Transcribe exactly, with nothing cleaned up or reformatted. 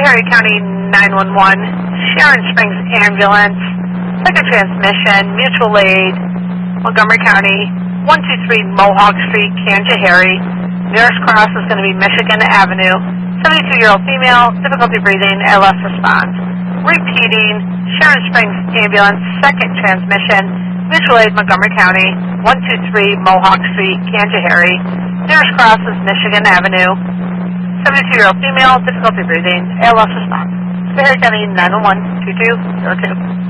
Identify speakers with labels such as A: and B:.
A: Harry County nine one one, Sharon Springs Ambulance, second transmission, mutual aid, Montgomery County, one two three Mohawk Street, Canajoharie. Nearest cross is going to be Michigan Avenue. seventy-two-year-old female, difficulty breathing, A L S response. Repeating, Sharon Springs Ambulance, second transmission, mutual aid, Montgomery County, one two three Mohawk Street, Canajoharie. Nearest cross is Michigan Avenue. seventy-two-year-old female, difficulty breathing, A L S response. Harry County nine one one, two two zero two.